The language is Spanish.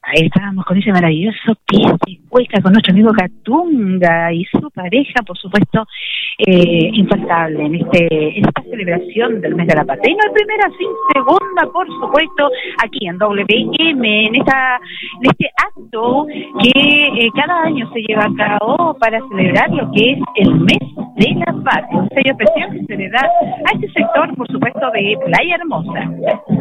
Ahí estábamos con ese maravilloso pie de cueca con nuestro amigo Catunga y su pareja, por supuesto, infaltable en esta celebración del mes de la patria. Y no hay primera sin segunda, por supuesto, aquí en WM, en este acto que cada año se lleva a cabo para celebrar lo que es el mes de la patria, un sello especial que se le da a este sector, por supuesto, de Playa Hermosa.